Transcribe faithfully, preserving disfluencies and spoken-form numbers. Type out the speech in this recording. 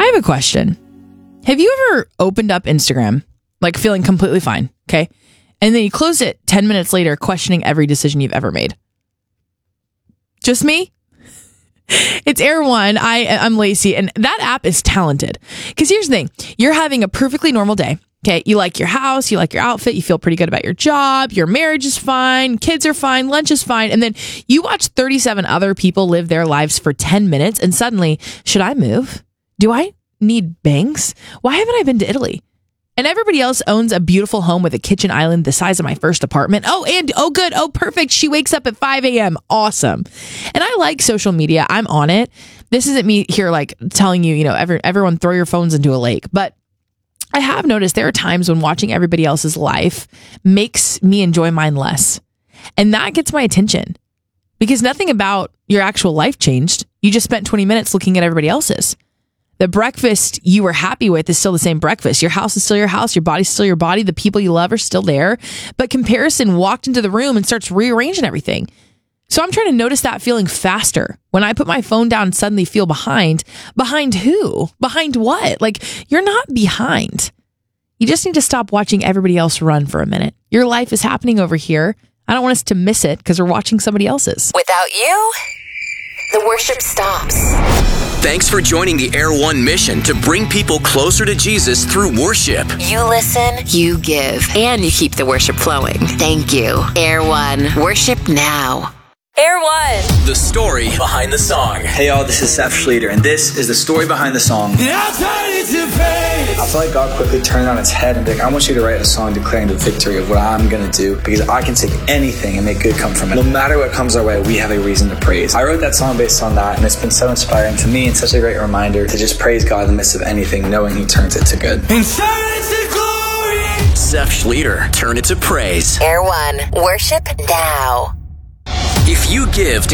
I have a question. Have you ever opened up Instagram, like feeling completely fine, okay? And then you close it ten minutes later, questioning every decision you've ever made? Just me? It's Air One. I, I'm Lacey, and that app is talented. Because here's the thing. You're having a perfectly normal day. Okay, you like your house, you like your outfit, you feel pretty good about your job, your marriage is fine, kids are fine, lunch is fine, and then you watch thirty-seven other people live their lives for ten minutes, and suddenly, should I move? Do I need banks? Why haven't I been to Italy? And everybody else owns a beautiful home with a kitchen island the size of my first apartment. Oh, and oh, good. Oh, perfect. She wakes up at five a.m. Awesome. And I like social media. I'm on it. This isn't me here like telling you, you know, every, everyone throw your phones into a lake. But I have noticed there are times when watching everybody else's life makes me enjoy mine less. And that gets my attention because nothing about your actual life changed. You just spent twenty minutes looking at everybody else's. The breakfast you were happy with is still the same breakfast. Your house is still your house. Your body's still your body. The people you love are still there. But comparison walked into the room and starts rearranging everything. So I'm trying to notice that feeling faster. When I put my phone down and suddenly feel behind. Behind who? Behind what? Like, you're not behind. You just need to stop watching everybody else run for a minute. Your life is happening over here. I don't want us to miss it because we're watching somebody else's. Without you, the worship stops. Thanks for joining the Air One mission to bring people closer to Jesus through worship. You listen, you give, and you keep the worship flowing. Thank you. Air One. Worship now. Air One. The story behind the song. Hey y'all, this is Seth Schlueter, and this is the story behind the song. I feel like God quickly turned it on its head and be like, I want you to write a song declaring the victory of what I'm going to do, because I can take anything and make good come from it. No matter what comes our way, we have a reason to praise. I wrote that song based on that, and it's been so inspiring to me and such a great reminder to just praise God in the midst of anything, knowing He turns it to good. Seth Schlueter, turn it to praise. Air One. Worship now. If you give to